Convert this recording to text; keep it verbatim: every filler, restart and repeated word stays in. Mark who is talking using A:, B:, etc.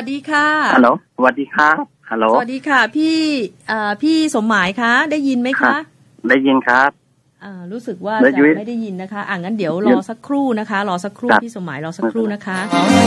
A: สดีค่ะ
B: ฮัลโหลสวัสดีครับฮัลโหล
A: สวัสดีค่ะพี่เอ่อพี่สมหมายคะได้ยินไหมคะ
B: ได้ยินครับ
A: อ่ารู้สึกว่าจะไม่ได้ยินนะคะอ่ะงั้นเดี๋ยวรอสักครู่นะคะรอสักครู่พี่สมหมายรอสักครู่นะคะ